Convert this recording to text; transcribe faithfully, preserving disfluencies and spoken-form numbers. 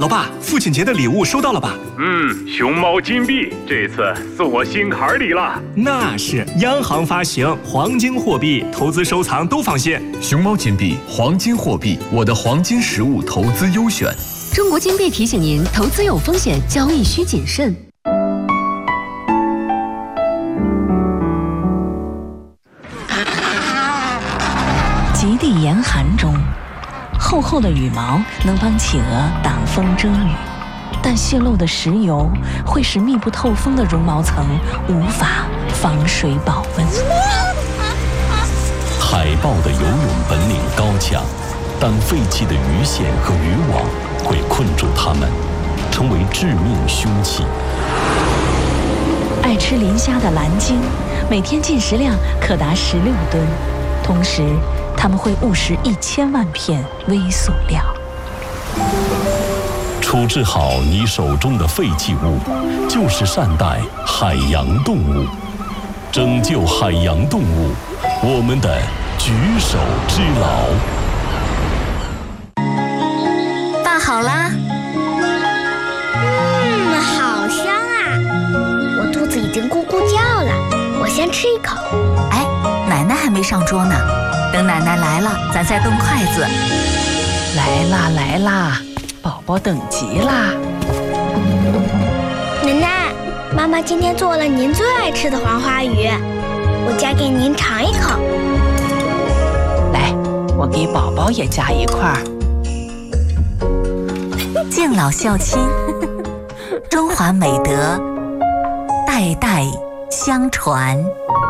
老爸，父亲节的礼物收到了吧？ 嗯，熊猫金币这次送我心坎里了。 那是央行发行黄金货币，投资收藏都放心。 熊猫金币，黄金货币，我的黄金实物投资优选。 中国金币提醒您：投资有风险，交易需谨慎。 极地严寒中，厚厚的羽毛能帮企鹅挡风遮雨，但泄漏的石油会使密不透风的绒毛层无法防水保温。 海豹的游泳本领高强，但废弃的鱼线和渔网会困住它们，成为致命凶器。 爱吃磷虾的蓝鲸，每天进食量可达十六吨，同时它们会误食一千万片微塑料。 处置好你手中的废弃物，就是善待海洋动物，拯救海洋动物，我们的举手之劳。 爸好啦。 嗯，好香啊！我肚子已经咕咕叫了，我先吃一口。 哎，奶奶还没上桌呢，等奶奶来了，咱再动筷子。 来啦来啦，宝宝等急啦！ 奶奶，妈妈今天做了您最爱吃的黄花鱼，我夹给您尝一口。 来，我给宝宝也夹一块儿。 敬老孝亲，中华美德代代相传。